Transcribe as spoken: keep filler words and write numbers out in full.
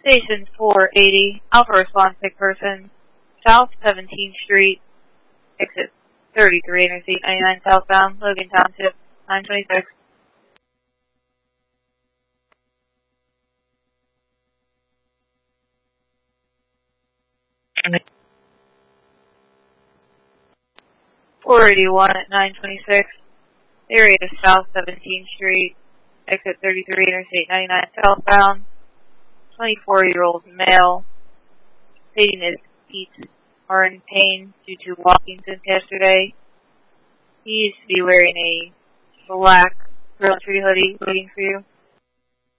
Station four eighty, Alpha Response McPherson, South seventeenth Street, exit thirty-three, Interstate ninety-nine southbound, Logan Township, nine twenty-six. four eighty-one at nine twenty-six, area is South seventeenth Street, exit thirty-three, Interstate ninety-nine southbound, twenty-four-year-old male, stating his feet are in pain due to walking since yesterday. He used to be wearing a black Grill Tree hoodie waiting for you.